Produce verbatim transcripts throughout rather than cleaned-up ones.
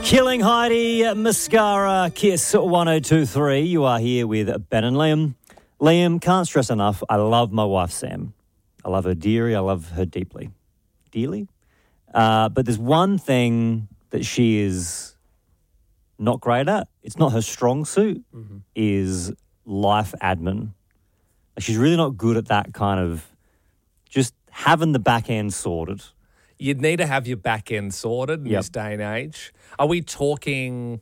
Killing Heidi, Mascara, Kiss one oh two three. You are here with Ben and Liam. Liam, can't stress enough, I love my wife, Sam. I love her dearly. I love her deeply. Dearly? Uh, but there's one thing that she is not great at. It's not her strong suit, mm-hmm. is life admin. She's really not good at that kind of just having the back end sorted. You'd need to have your back end sorted in Yep. this day and age. Are we talking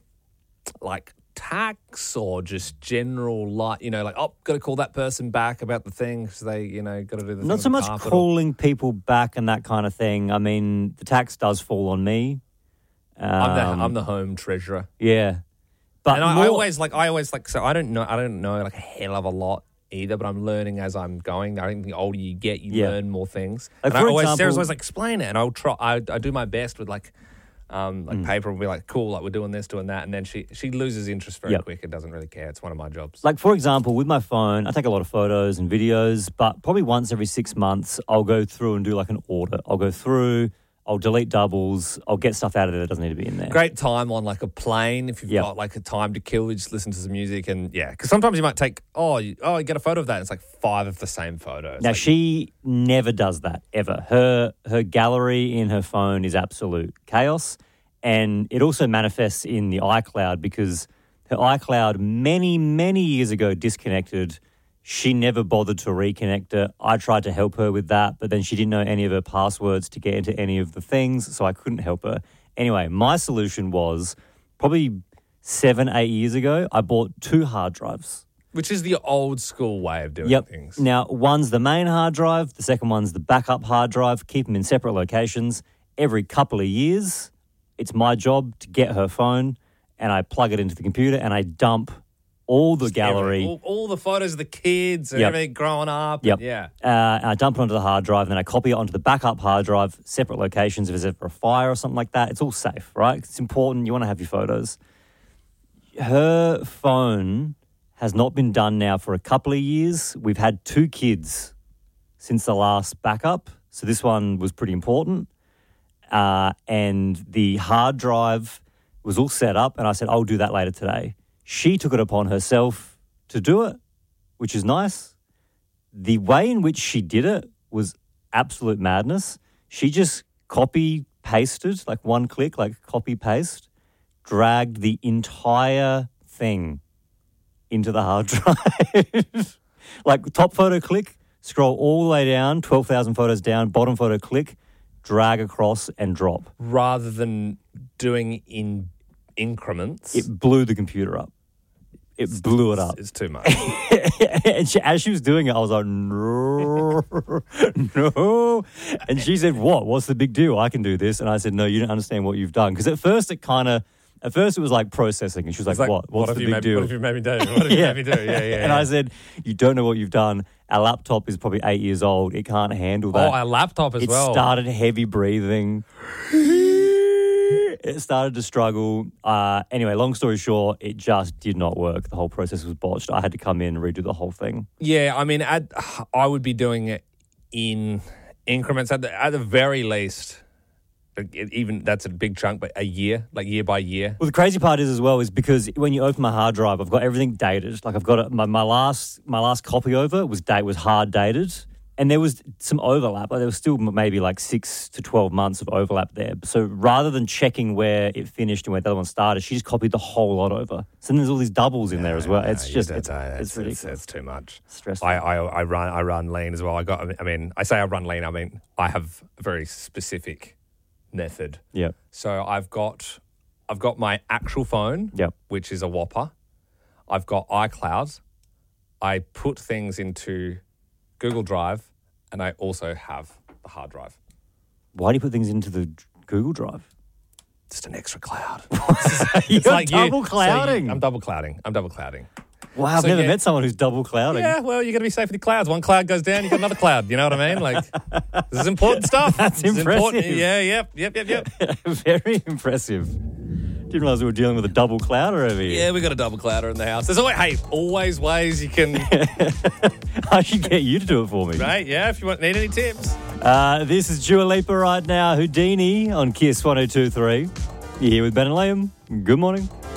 like tax or just general, like, you know, like, oh, got to call that person back about the thing because they, you know, got to do the thing Not so with much the carpet or- calling people back and that kind of thing. I mean, the tax does fall on me. Um, I'm the I'm the home treasurer, yeah, but and I, more, I always like I always like so I don't know I don't know like a hell of a lot either, but I'm learning as I'm going. I think the older you get, you Yeah. learn more things. Like, and I for always example- Sarah's always like, explain it, and I'll try. I, I do my best with like. Um, Mm. like paper and be like, cool, like we're doing this, doing that, and then she she loses interest very Yep. quick and doesn't really care. It's one of my jobs. like for example, with my phone, I take a lot of photos and videos, but probably once every six months, I'll go through and do like an audit. I'll go through, I'll delete doubles, I'll get stuff out of there that doesn't need to be in there. Great time on like a plane if you've Yep. got like a time to kill. You just listen to some music and yeah, because sometimes you might take oh you, oh you get a photo of that. And it's like five of the same photos. Now like, she never does that ever. Her her gallery in her phone is absolute chaos. And it also manifests in the iCloud because her iCloud many, many years ago disconnected. She never bothered to reconnect it. I tried to help her with that, but then she didn't know any of her passwords to get into any of the things, so I couldn't help her. Anyway, my solution was probably seven, eight years ago, I bought two hard drives. which is the old school way of doing Yep. things. Now, one's the main hard drive, the second one's the backup hard drive. Keep them in separate locations. Every couple of years, it's my job to get her phone and I plug it into the computer and I dump all the gallery. All, all the photos of the kids and Yep. everything growing up. Yep. And yeah. Uh, and I dump it onto the hard drive, and then I copy it onto the backup hard drive, separate locations if there's ever a fire or something like that. It's all safe, right? It's important. You want to have your photos. Her phone has not been done now for a couple of years. We've had two kids since the last backup, so this one was pretty important. Uh, and the hard drive was all set up, and I said, I'll do that later today. She took it upon herself to do it, which is nice. The way in which she did it was absolute madness. She just copy pasted, like one click, like copy paste, dragged the entire thing into the hard drive. Like top photo click, scroll all the way down, twelve thousand photos down, bottom photo click, drag across and drop. Rather than doing in increments. It blew the computer up. It blew it up. It's too much. And she, as she was doing it, I was like, no, no. And she said, what? What's the big deal? I can do this. And I said, no, you don't understand what you've done. Because at first it kind of, at first it was like processing. And she was like, It's like, what? What's have the you big made, deal? What have you made me do? What have you Yeah. made me do? Yeah, yeah. And yeah. I said, you don't know what you've done. Our laptop is probably eight years old. It can't handle that. Oh, our laptop as it well. started heavy breathing. It started to struggle. Uh, anyway, long story short, it just did not work. The whole process was botched. I had to come in and redo the whole thing. Yeah, I mean, at, I would be doing it in increments at the, at the very least. It, even that's a big chunk, but a year, like year by year. Well, the crazy part is as well is because when you open my hard drive, I've got everything dated. Like I've got it, my, my last my last copy over was date was hard dated, and there was some overlap. Like there was still maybe like six to twelve months of overlap there. So rather than checking where it finished and where the other one started, she just copied the whole lot over. So then there's all these doubles in there as well. It's Yeah, just you it's, don't- it's it's, ridiculous. it's, it's too much. Stressful. I, I I run I run lean as well. I got. I mean, I say I run lean. I mean, I have a very specific method. Yeah. So I've got I've got my actual phone, Yep. which is a Whopper. I've got iCloud. I put things into Google Drive, and I also have the hard drive. Why do you put things into the Google Drive? Just an extra cloud. You're It's like you- double so you- clouding. I'm double clouding. I'm double clouding. wow, I've so never yeah. met someone who's double clouding. Yeah, well, you got to be safe with the clouds. One cloud goes down, you got another cloud. You know what I mean? Like, this is important stuff. That's This is important. impressive. Yeah, yep, yep, yep, yep. Very impressive. Didn't realize we were dealing with a double clouder over here. Yeah, we got a double clouder in the house. There's always, hey, always ways you can, I should get you to do it for me. right? Yeah, if you want need any tips. Uh, this is Dua Lipa right now. Houdini on Kiss one oh two three. You're here with Ben and Liam. Good morning.